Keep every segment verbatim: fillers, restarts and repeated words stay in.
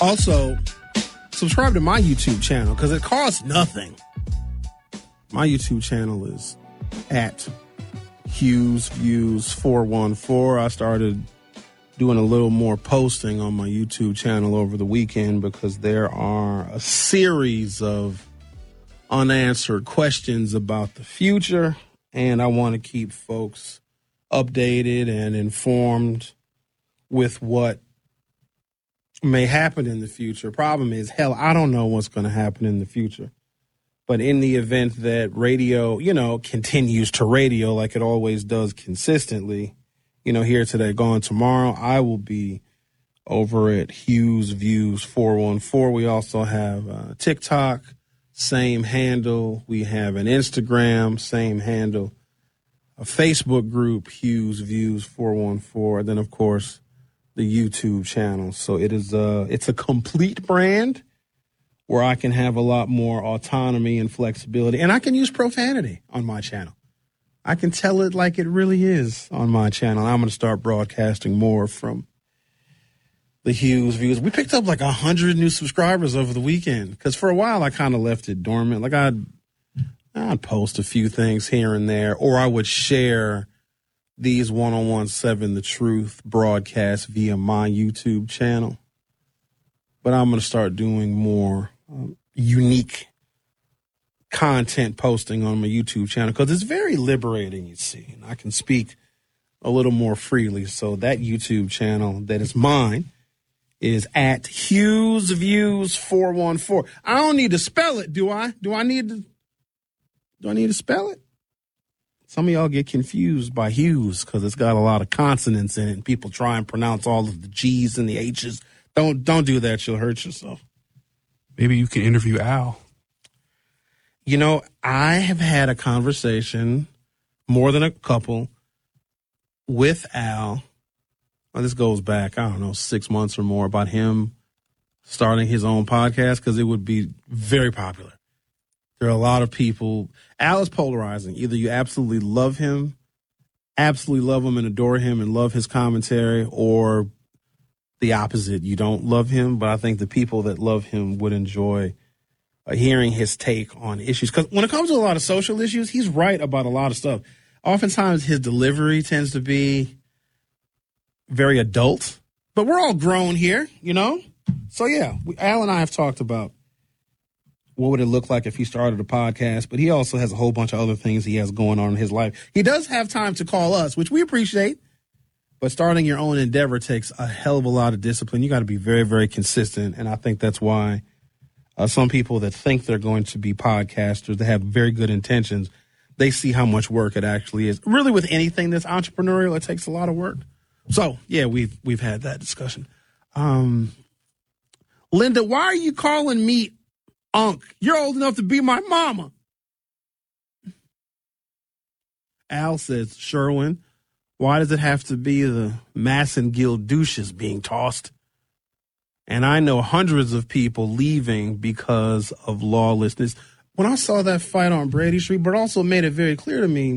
Also, subscribe to my YouTube channel because it costs nothing. My YouTube channel is at Hughes Views four one four. I started doing a little more posting on my YouTube channel over the weekend because there are a series of unanswered questions about the future, and I want to keep folks updated and informed with what may happen in the future. Problem is, hell, I don't know what's going to happen in the future. But in the event that radio, you know, continues to radio like it always does consistently, you know, here today, gone tomorrow, I will be over at Hughes Views four one four. We also have uh, TikTok, same handle. We have an Instagram, same handle. A Facebook group, Hughes Views four one four. Then, of course, the YouTube channel. So it is a, it's a complete brand where I can have a lot more autonomy and flexibility. And I can use profanity on my channel. I can tell it like it really is on my channel. I'm going to start broadcasting more from the Hughes Views. We picked up like one hundred new subscribers over the weekend because for a while I kind of left it dormant. Like I'd, I'd post a few things here and there, or I would share these one-on-one seven The Truth broadcasts via my YouTube channel. But I'm going to start doing more um, unique content posting on my YouTube channel because it's very liberating, you see. And I can speak a little more freely. So that YouTube channel that is mine is at Hughes Views four one four. I don't need to spell it, do I? Do I need to, do I need to spell it? Some of y'all get confused by Hughes because it's got a lot of consonants in it, and people try and pronounce all of the G's and the H's. Don't don't do that. You'll hurt yourself. Maybe you can interview Al. You know, I have had a conversation, more than a couple, with Al. Well, this goes back, I don't know, six months or more, about him starting his own podcast because it would be very popular. There are a lot of people. Al is polarizing. Either you absolutely love him, absolutely love him and adore him and love his commentary, or the opposite. You don't love him, but I think the people that love him would enjoy uh, hearing his take on issues. Because when it comes to a lot of social issues, he's right about a lot of stuff. Oftentimes his delivery tends to be very adult, but we're all grown here, you know? So, yeah, we, Al and I have talked about what would it look like if he started a podcast, but he also has a whole bunch of other things he has going on in his life. He does have time to call us, which we appreciate, but starting your own endeavor takes a hell of a lot of discipline. You got to be very, very consistent, and I think that's why uh, some people that think they're going to be podcasters, they have very good intentions, they see how much work it actually is. Really, with anything that's entrepreneurial, it takes a lot of work. So, yeah, we've we've had that discussion. Um, Linda, why are you calling me Unc? You're old enough to be my mama. Al says, Sherwin, why does it have to be the Massengill douches being tossed? And I know hundreds of people leaving because of lawlessness. When I saw that fight on Brady Street, but also made it very clear to me,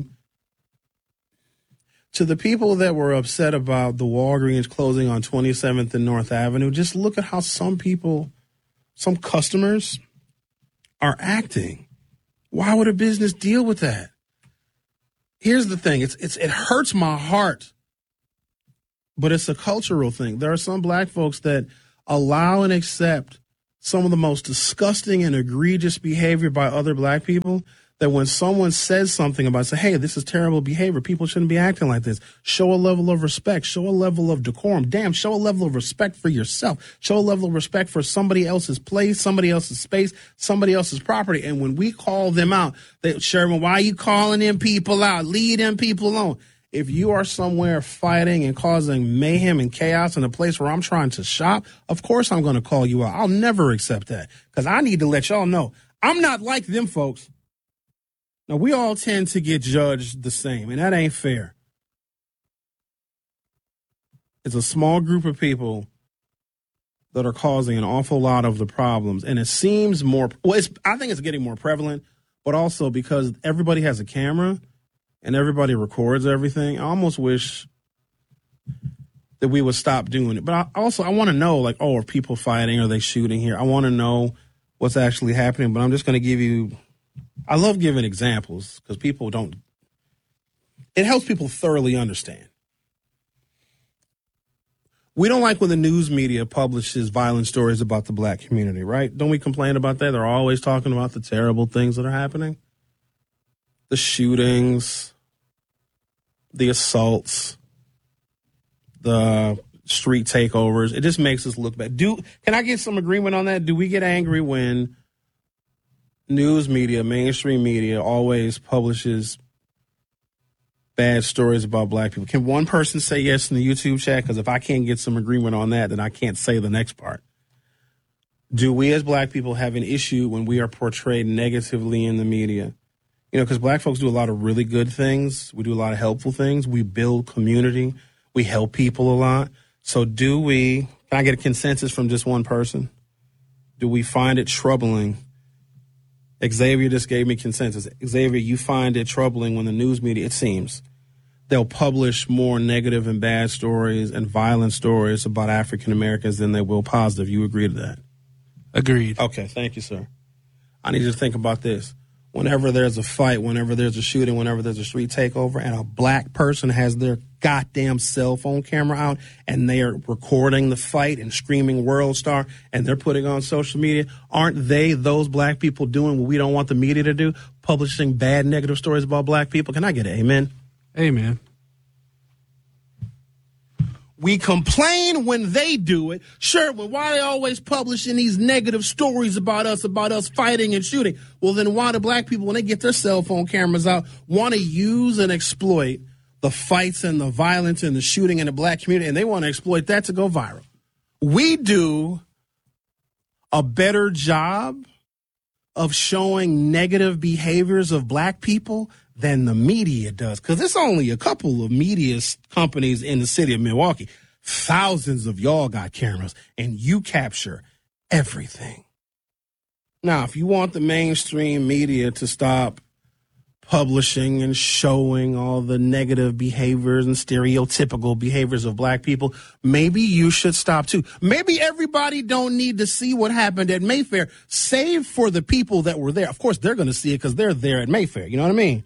to the people that were upset about the Walgreens closing on twenty-seventh and North Avenue, just look at how some people, some customers are acting. Why would a business deal with that? Here's the thing. It's it's it hurts my heart, but it's a cultural thing. There are some black folks that allow and accept some of the most disgusting and egregious behavior by other black people, that when someone says something about, say, hey, this is terrible behavior, people shouldn't be acting like this. Show a level of respect. Show a level of decorum. Damn, show a level of respect for yourself. Show a level of respect for somebody else's place, somebody else's space, somebody else's property. And when we call them out, they, Sherman, why are you calling them people out? Leave them people alone. If you are somewhere fighting and causing mayhem and chaos in a place where I'm trying to shop, of course I'm going to call you out. I'll never accept that because I need to let y'all know I'm not like them folks. Now, we all tend to get judged the same, and that ain't fair. It's a small group of people that are causing an awful lot of the problems, and it seems more, well, it's, I think it's getting more prevalent, but also because everybody has a camera and everybody records everything. I almost wish that we would stop doing it. But I also, I want to know, like, oh, are people fighting? Are they shooting here? I want to know what's actually happening. But I'm just going to give you, I love giving examples because people don't, it helps people thoroughly understand. We don't like when the news media publishes violent stories about the black community, right? Don't we complain about that? They're always talking about the terrible things that are happening. The shootings, the assaults, the street takeovers. It just makes us look bad. Do can I get some agreement on that? Do we get angry when news media, mainstream media, always publishes bad stories about black people? Can one person say yes in the YouTube chat? Because if I can't get some agreement on that, then I can't say the next part. Do we as black people have an issue when we are portrayed negatively in the media? You know, because black folks do a lot of really good things. We do a lot of helpful things. We build community. We help people a lot. So do we, can I get a consensus from just one person? Do we find it troubling? Xavier just gave me consensus. Xavier, you find it troubling when the news media, it seems, they'll publish more negative and bad stories and violent stories about African Americans than they will positive. You agree to that? Agreed. Okay, thank you, sir. I need you to think about this. Whenever there's a fight, whenever there's a shooting, whenever there's a street takeover, and a black person has their goddamn cell phone camera out and they are recording the fight and screaming World Star and they're putting on social media, aren't they, those black people, doing what we don't want the media to do, publishing bad negative stories about black people? Can I get an amen? Amen. We complain when they do it. Sure, but why are they always publishing these negative stories about us, about us fighting and shooting? Well, then why do black people, when they get their cell phone cameras out, want to use and exploit the fights and the violence and the shooting in the black community, and they want to exploit that to go viral? We do a better job of showing negative behaviors of black people than the media does, because it's only a couple of media companies in the city of Milwaukee. Thousands of y'all got cameras, and you capture everything. Now, if you want the mainstream media to stop publishing and showing all the negative behaviors and stereotypical behaviors of black people, maybe you should stop too. Maybe everybody don't need to see what happened at Mayfair, save for the people that were there. Of course, they're going to see it because they're there at Mayfair. You know what I mean?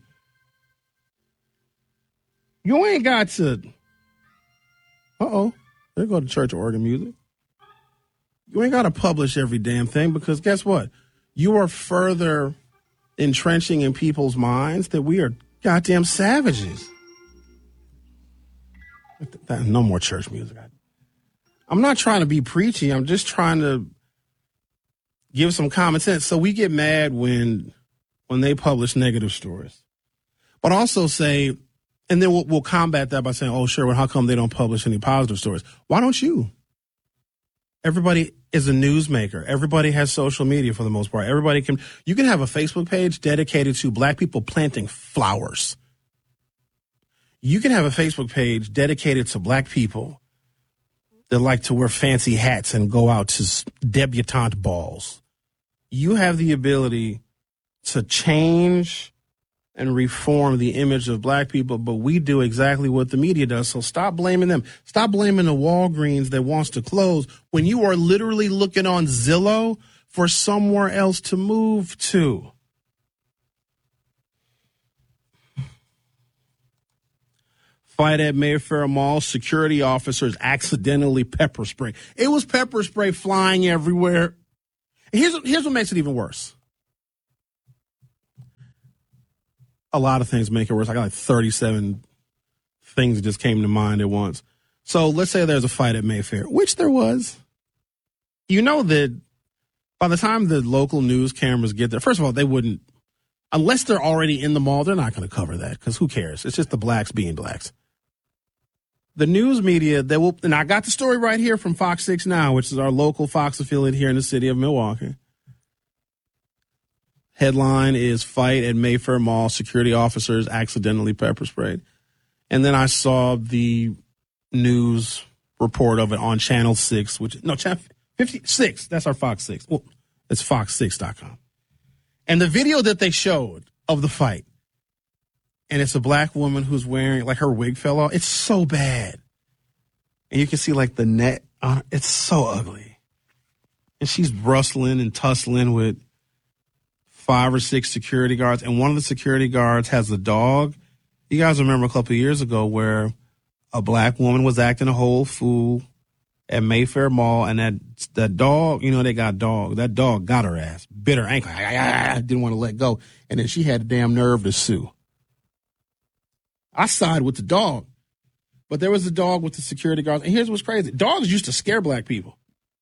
You ain't got to, uh-oh, there go to church organ music. You ain't got to publish every damn thing, because guess what? You are further entrenching in people's minds that we are goddamn savages. No more church music. I'm not trying to be preachy. I'm just trying to give some common sense. So we get mad when when they publish negative stories, but also say, and then we'll, we'll combat that by saying, oh, sure, well, how come they don't publish any positive stories? Why don't you? Everybody is a newsmaker. Everybody has social media for the most part. Everybody can, you can have a Facebook page dedicated to black people planting flowers. You can have a Facebook page dedicated to black people that like to wear fancy hats and go out to debutante balls. You have the ability to change and reform the image of black people, but we do exactly what the media does. So stop blaming them. Stop blaming the Walgreens that wants to close when you are literally looking on Zillow for somewhere else to move to. Fight at Mayfair Mall, security officers accidentally pepper spray. It was pepper spray flying everywhere. Here's, here's what makes it even worse. A lot of things make it worse. I got like thirty-seven things that just came to mind at once. So let's say there's a fight at Mayfair, which there was. You know that by the time the local news cameras get there, first of all, they wouldn't, unless they're already in the mall, they're not going to cover that, because who cares? It's just the blacks being blacks. The news media, they will, and I got the story right here from Fox six Now, which is our local Fox affiliate here in the city of Milwaukee. Headline is Fight at Mayfair Mall, security officers accidentally pepper sprayed. And then I saw the news report of it on Channel six, which, no, Channel fifty-six, that's our Fox six. Well, it's fox six dot com. And the video that they showed of the fight, and it's a black woman who's wearing, like, her wig fell off. It's so bad. And you can see like the net. Uh, it's so ugly. And she's rustling and tussling with five or six security guards. And one of the security guards has a dog. You guys remember a couple of years ago where a black woman was acting a whole fool at Mayfair Mall, and that that dog, you know, they got dog. That dog got her ass, bit her ankle, didn't want to let go, and then she had the damn nerve to sue. I side with the dog, but there was a dog with the security guards, and here's what's crazy: dogs used to scare black people.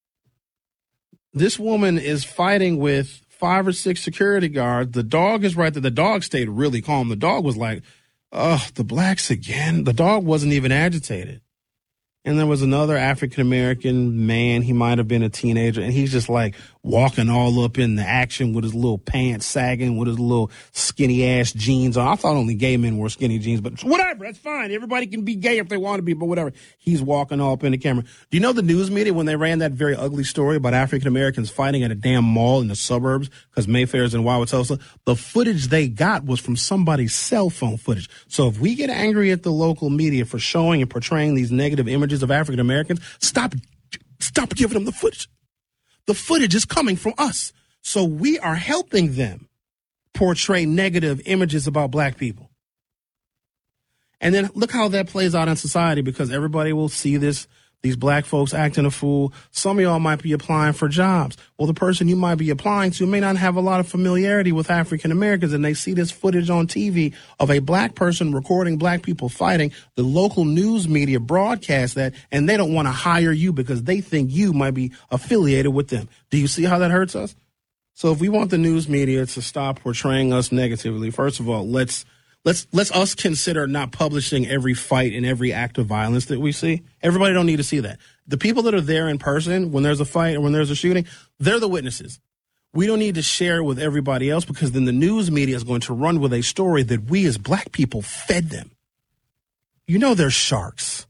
This woman is fighting with five or six security guards. The dog is right there. The dog stayed really calm. The dog was like, "Oh, the blacks again." The dog wasn't even agitated. And there was another African-American man, he might have been a teenager, and he's just like walking all up in the action with his little pants sagging, with his little skinny-ass jeans on. I thought only gay men wore skinny jeans, but whatever, that's fine. Everybody can be gay if they want to be, but whatever. He's walking all up in the camera. Do you know the news media, when they ran that very ugly story about African-Americans fighting at a damn mall in the suburbs because Mayfair's in Wauwatosa, the footage they got was from somebody's cell phone footage. So if we get angry at the local media for showing and portraying these negative images of African Americans, stop, stop giving them the footage. The footage is coming from us. So we are helping them portray negative images about black people. And then look how that plays out in society, because everybody will see this, these black folks acting a fool. Some of y'all might be applying for jobs. Well, the person you might be applying to may not have a lot of familiarity with African Americans, and they see this footage on T V of a black person recording black people fighting. The local news media broadcast that, and they don't want to hire you because they think you might be affiliated with them. Do you see how that hurts us? So if we want the news media to stop portraying us negatively, first of all, let's Let's let's us consider not publishing every fight and every act of violence that we see. Everybody don't need to see that. The people that are there in person when there's a fight or when there's a shooting, they're the witnesses. We don't need to share it with everybody else, because then the news media is going to run with a story that we as black people fed them. You know they're sharks.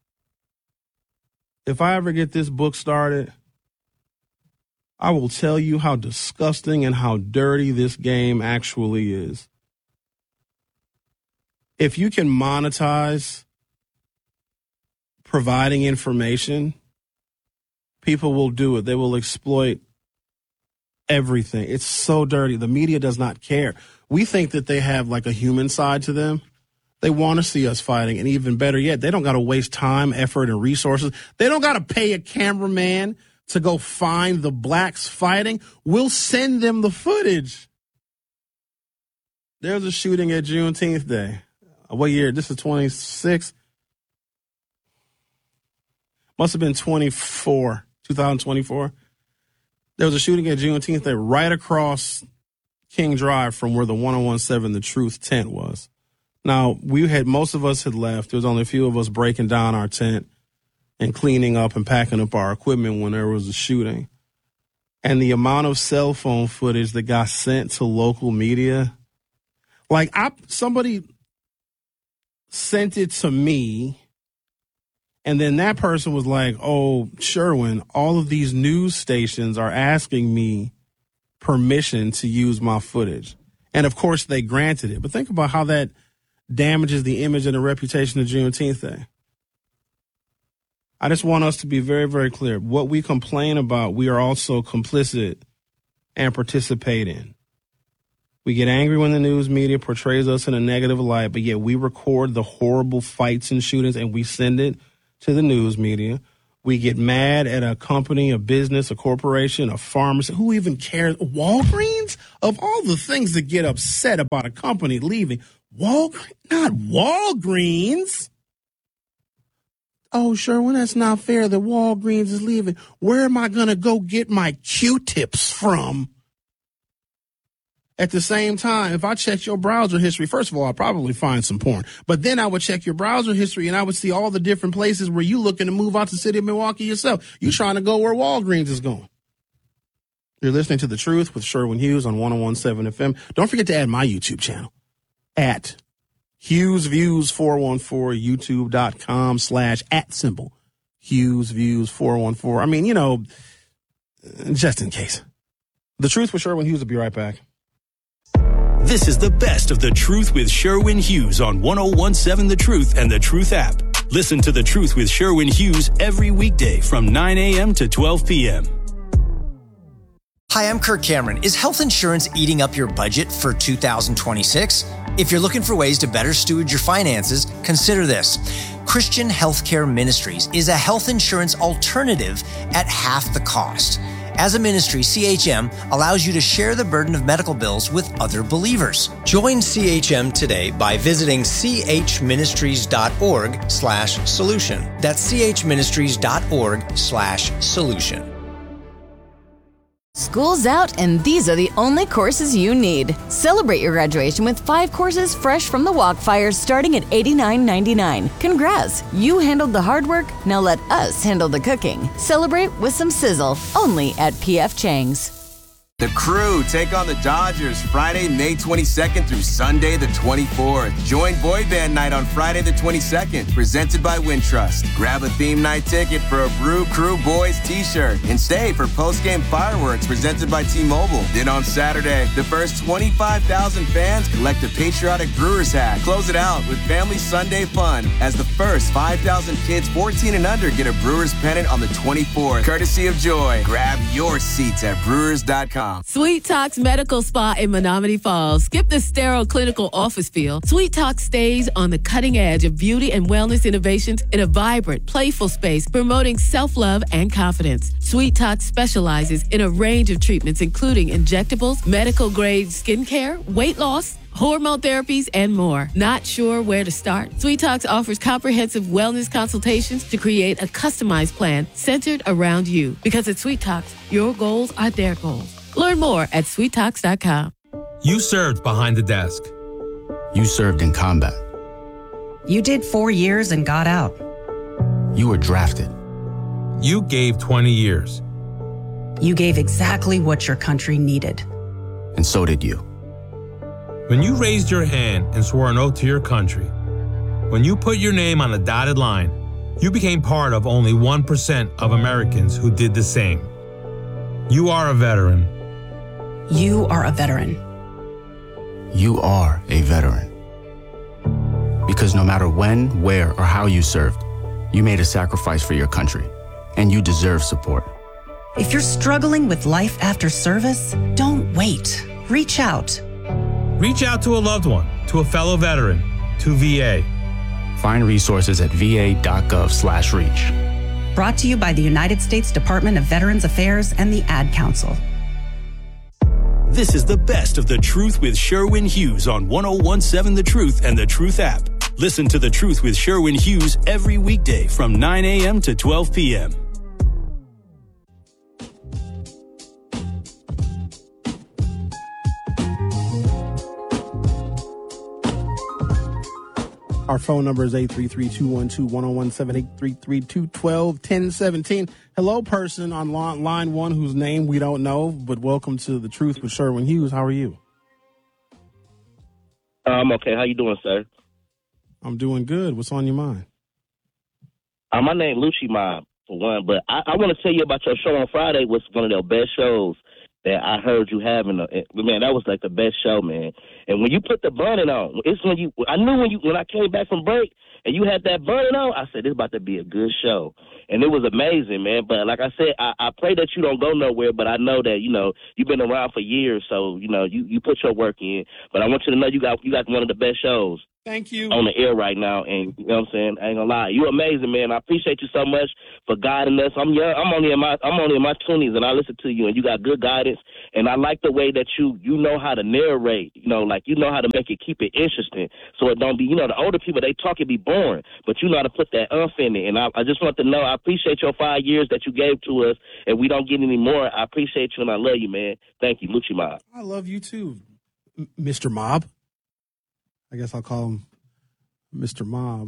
If I ever get this book started, I will tell you how disgusting and how dirty this game actually is. If you can monetize providing information, people will do it. They will exploit everything. It's so dirty. The media does not care. We think that they have like a human side to them. They want to see us fighting. And even better yet, they don't got to waste time, effort, and resources. They don't got to pay a cameraman to go find the blacks fighting. We'll send them the footage. There's a shooting at Juneteenth Day. What year? This is twenty-six. Must have been twenty-four, twenty twenty-four. There was a shooting at Juneteenth Day right across King Drive from where the one oh seven The Truth tent was. Now, we had, most of us had left. There was only a few of us breaking down our tent and cleaning up and packing up our equipment when there was a shooting. And the amount of cell phone footage that got sent to local media, like I, somebody sent it to me, and then that person was like, "Oh, Sherwin, all of these news stations are asking me permission to use my footage." And of course they granted it. But think about how that damages the image and the reputation of Juneteenth Day. I just want us to be very, very clear. What we complain about, we are also complicit and participate in. We get angry when the news media portrays us in a negative light, but yet we record the horrible fights and shootings and we send it to the news media. We get mad at a company, a business, a corporation, a pharmacy. Who even cares? Walgreens? Of all the things that get upset about a company leaving, Walgreens, not Walgreens. Oh, Sherwin, that's not fair that Walgreens is leaving. Where am I going to go get my Q-tips from? At the same time, if I checked your browser history, first of all, I'll probably find some porn. But then I would check your browser history and I would see all the different places where you looking to move out to the city of Milwaukee yourself. You trying to go where Walgreens is going. You're listening to The Truth with Sherwin Hughes on one oh one seven F M. Don't forget to add my YouTube channel at Hughes Views four one four, youtube.com slash at symbol Hughes Views four one four. I mean, you know, just in case. The Truth with Sherwin Hughes will be right back. This is the best of The Truth with Sherwin Hughes on one oh one seven The Truth and The Truth app. Listen to The Truth with Sherwin Hughes every weekday from nine a.m. to twelve p.m. Hi, I'm Kirk Cameron. Is health insurance eating up your budget for two thousand twenty-six? If you're looking for ways to better steward your finances, consider this. Christian Healthcare Ministries is a health insurance alternative at half the cost. As a ministry, C H M allows you to share the burden of medical bills with other believers. Join C H M today by visiting chministries.org slash solution. That's chministries.org slash solution. School's out, and these are the only courses you need. Celebrate your graduation with five courses fresh from the Walkfire starting at eighty-nine ninety-nine. Congrats! You handled the hard work, now let us handle the cooking. Celebrate with some sizzle, only at P F Chang's. The Crew take on the Dodgers Friday, May twenty-second through Sunday the twenty-fourth. Join Boy Band Night on Friday the twenty-second, presented by Wintrust. Grab a theme night ticket for a Brew Crew Boys t-shirt and stay for post-game fireworks presented by T-Mobile. Then on Saturday, the first twenty-five thousand fans collect a patriotic Brewers hat. Close it out with Family Sunday fun as the first five thousand kids fourteen and under get a Brewers pennant on the twenty-fourth, courtesy of Joy. Grab your seats at brewers dot com. Sweet Talks Medical Spa in Menominee Falls. Skip the sterile clinical office feel. Sweet Talk stays on the cutting edge of beauty and wellness innovations in a vibrant, playful space promoting self-love and confidence. Sweet Talk specializes in a range of treatments including injectables, medical-grade skincare, weight loss, hormone therapies, and more. Not sure where to start? Sweet Talks offers comprehensive wellness consultations to create a customized plan centered around you. Because at Sweet Talks, your goals are their goals. Learn more at sweet talks dot com. You served behind the desk. You served in combat. You did four years and got out. You were drafted. You gave twenty years. You gave exactly what your country needed. And so did you. When you raised your hand and swore an oath to your country, when you put your name on a dotted line, you became part of only one percent of Americans who did the same. You are a veteran. You are a veteran. You are a veteran. Because no matter when, where, or how you served, you made a sacrifice for your country, and you deserve support. If you're struggling with life after service, don't wait. Reach out. Reach out to a loved one, to a fellow veteran, to V A. Find resources at va.gov slash reach. Brought to you by the United States Department of Veterans Affairs and the Ad Council. This is the best of The Truth with Sherwin Hughes on one oh one seven The Truth and The Truth app. Listen to The Truth with Sherwin Hughes every weekday from nine a.m. to twelve p.m. Our phone number is eight three three, two one two, one oh one seven, eight three three, two one two, one oh one seven. Hello, person on line, line one whose name we don't know, but welcome to The Truth with Sherwin Hughes. How are you? I'm okay. How you doing, sir? I'm doing good. What's on your mind? Uh, my name Lucci Mob, for one, but I, I want to tell you about your show on Friday. It was one of the best shows that I heard you having. A, man, that was like the best show, man. And when you put the bonnet on, it's when you, I knew when you, when I came back from break and you had that bonnet on, I said, this is about to be a good show. And it was amazing, man. But like I said, I, I pray that you don't go nowhere, but I know that, you know, you've been around for years. So, you know, you, you put your work in, but I want you to know you got, you got one of the best shows. Thank you. On the air right now, and you know what I'm saying? I ain't gonna lie, you're amazing, man. I appreciate you so much for guiding us. I'm young. I'm only in my I'm only in my twenties, and I listen to you, and you got good guidance. And I like the way that you you know how to narrate. You know, like you know how to make it keep it interesting, so it don't be. You know, the older people they talk it be boring, but you know how to put that umph in it. And I, I just want to know, I appreciate your five years that you gave to us, and we don't get any more. I appreciate you, and I love you, man. Thank you, Lucci Mob. I love you too, M- Mister Mob. I guess I'll call him Mister Mob.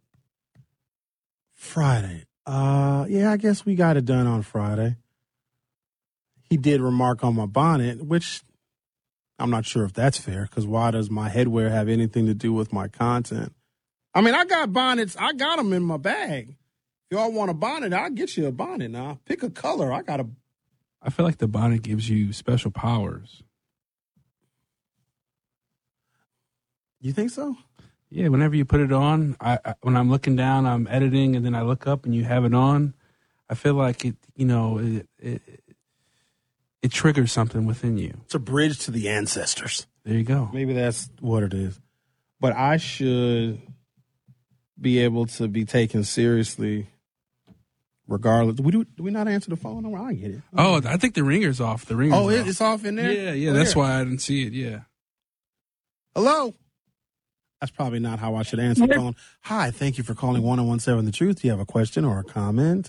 Friday. Uh, yeah, I guess we got it done on Friday. He did remark on my bonnet, which I'm not sure if that's fair, because why does my headwear have anything to do with my content? I mean, I got bonnets. I got them in my bag. If y'all want a bonnet, I'll get you a bonnet now. Pick a color. I got a. I feel like the bonnet gives you special powers. You think so? Yeah, whenever you put it on, I, I when I'm looking down, I'm editing, and then I look up and you have it on. I feel like it, you know, it, it, it triggers something within you. It's a bridge to the ancestors. There you go. Maybe that's what it is. But I should be able to be taken seriously regardless. Do we, do, do we not answer the phone? I get it. I oh, I think the ringer's off. The ringer's Oh, off. it's off in there? Yeah, yeah. Oh, that's here. why I didn't see it. Yeah. Hello? That's probably not how I should answer the phone. Hi, thank you for calling one oh one seven The Truth. Do you have a question or a comment?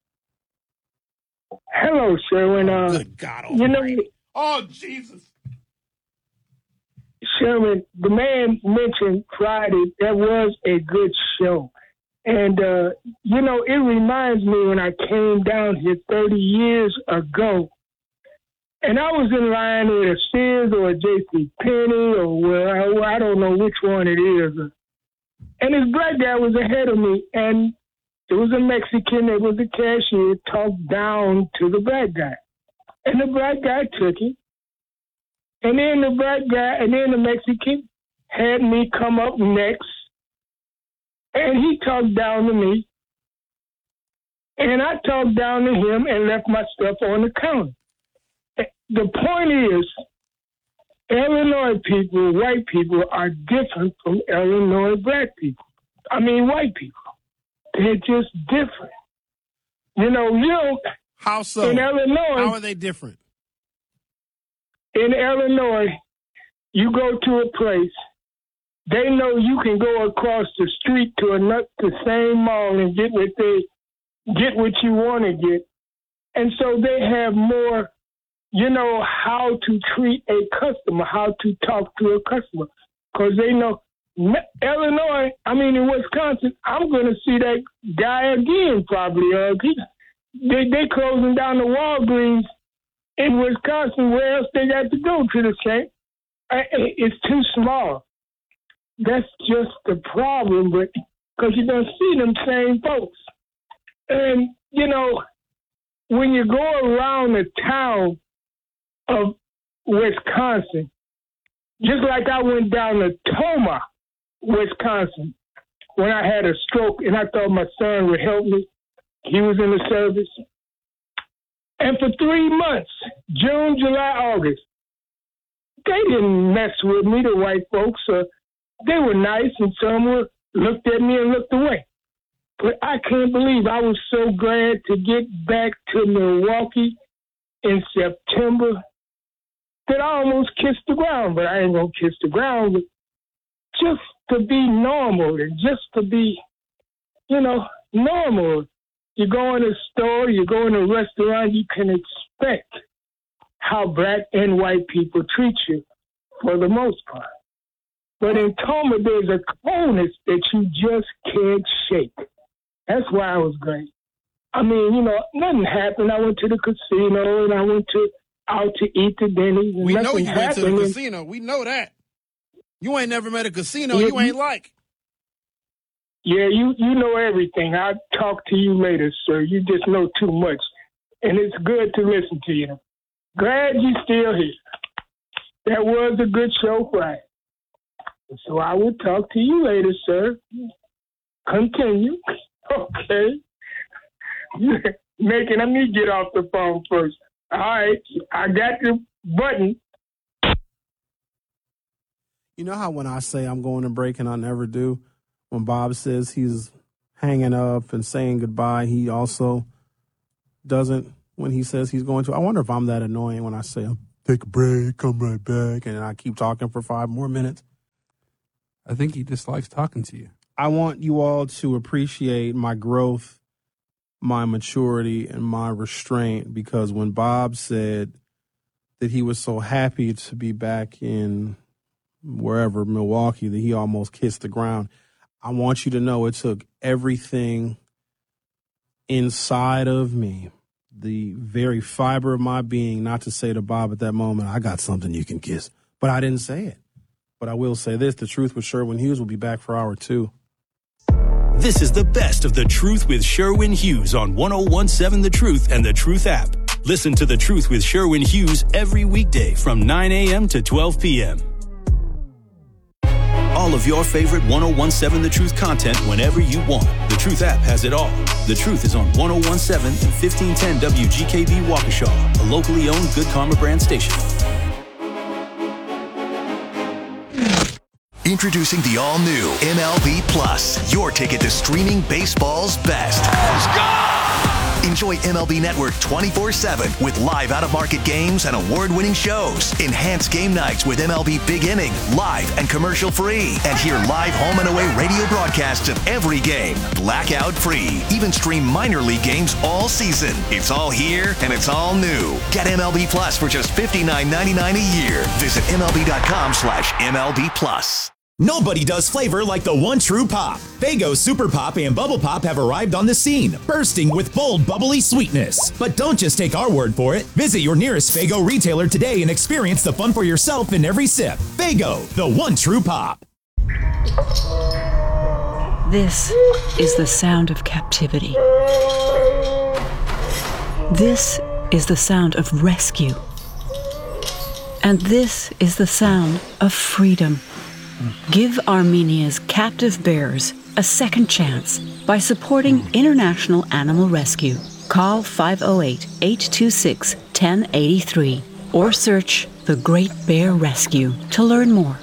Hello, Sherwin. Uh, Good God. You know, oh, Jesus. Sherwin, the man mentioned Friday. That was a good show. And, uh, you know, it reminds me when I came down here thirty years ago, and I was in line with a Sears or a J C Penney or well, I, I don't know which one it is. And this black guy was ahead of me, and it was a Mexican that was the cashier, talked down to the black guy. And the black guy took it. And then the black guy, and then the Mexican had me come up next. And he talked down to me. And I talked down to him and left my stuff on the counter. The point is, Illinois people, white people, are different from Illinois black people. I mean, white people. They're just different. You know, you don't... How so? In Illinois... How are they different? In Illinois, you go to a place, they know you can go across the street to another, the same mall and get what they get what you want to get. And so they have more, you know, how to treat a customer, how to talk to a customer. Because they know, Illinois, I mean, in Wisconsin, I'm going to see that guy again probably. Uh, they, they closing down the Walgreens in Wisconsin. Where else they got to go to the same? It's too small. That's just the problem, but because you're going to see them same folks. And, you know, when you go around the town of Wisconsin, just like I went down to Tomah, Wisconsin, when I had a stroke and I thought my son would help me. He was in the service. And for three months, June, July, August, they didn't mess with me, the white folks. Uh, they were nice, and some were looked at me and looked away. But I can't believe I was so glad to get back to Milwaukee in September that I almost kissed the ground. But I ain't going to kiss the ground. But just to be normal and just to be, you know, normal. You go in a store, you go in a restaurant, you can expect how black and white people treat you for the most part. But in Tomah, there's a coldness that you just can't shake. That's why it was great. I mean, you know, nothing happened. I went to the casino and I went to out to eat the Denny's. And we know you happened. went to the casino. We know that. You ain't never met a casino yeah, you ain't like. Yeah, you, you know everything. I'll talk to you later, sir. You just know too much. And it's good to listen to you. Glad you're still here. That was a good show Friday. So I will talk to you later, sir. Continue. Okay. Making let me get off the phone first. All right. I got the button. You know how when I say I'm going to break and I never do, when Bob says he's hanging up and saying goodbye, he also doesn't when he says he's going to. I wonder if I'm that annoying when I say, take a break, come right back, and I keep talking for five more minutes. I think he just likes talking to you. I want you all to appreciate my growth, my maturity, and my restraint, because when Bob said that he was so happy to be back in wherever, Milwaukee, that he almost kissed the ground, I want you to know it took everything inside of me, the very fiber of my being, not to say to Bob at that moment, I got something you can kiss. But I didn't say it. But I will say this, The Truth with Sherwin Hughes will be back for hour two. This is the best of The Truth with Sherwin Hughes on one oh one seven The Truth and The Truth app. Listen to The Truth with Sherwin Hughes every weekday from nine a.m. to twelve p.m. all of your favorite one oh one seven The Truth content whenever you want. The Truth app has it all. The Truth is on one oh one seven and fifteen ten W G K B Waukesha, a locally owned Good Karma brand station. Introducing the all-new M L B Plus, your ticket to streaming baseball's best. Let's go! Enjoy M L B Network twenty-four seven with live out-of-market games and award-winning shows. Enhance game nights with M L B Big Inning, live and commercial-free. And hear live home and away radio broadcasts of every game, blackout-free. Even stream minor league games all season. It's all here and it's all new. Get M L B Plus for just fifty-nine ninety-nine a year. Visit M L B dot com slash M L B Plus. Nobody does flavor like the one true pop. Faygo Super Pop and Bubble Pop have arrived on the scene, bursting with bold, bubbly sweetness. But don't just take our word for it. Visit your nearest Faygo retailer today and experience the fun for yourself in every sip. Faygo, the one true pop. This is the sound of captivity. This is the sound of rescue. And this is the sound of freedom. Give Armenia's captive bears a second chance by supporting International Animal Rescue. Call five oh eight, eight two six, one oh eight three or search The Great Bear Rescue to learn more.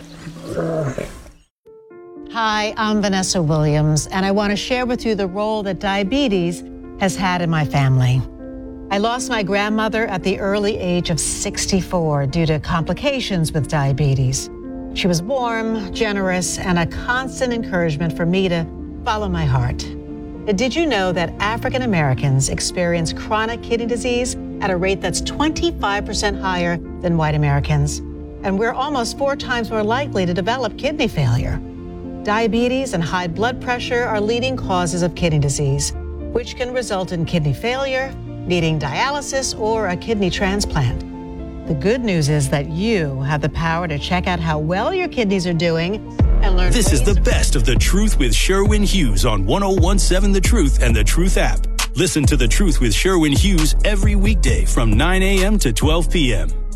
Hi, I'm Vanessa Williams, and I want to share with you the role that diabetes has had in my family. I lost my grandmother at the early age of sixty-four due to complications with diabetes. She was warm, generous, and a constant encouragement for me to follow my heart. Did you know that African Americans experience chronic kidney disease at a rate that's twenty-five percent higher than white Americans? And we're almost four times more likely to develop kidney failure. Diabetes and high blood pressure are leading causes of kidney disease, which can result in kidney failure, needing dialysis, or a kidney transplant. The good news is that you have the power to check out how well your kidneys are doing and learn. This is the best of The Truth with Sherwin Hughes on one oh one seven The Truth and The Truth app. Listen to The Truth with Sherwin Hughes every weekday from nine a.m. to twelve p.m.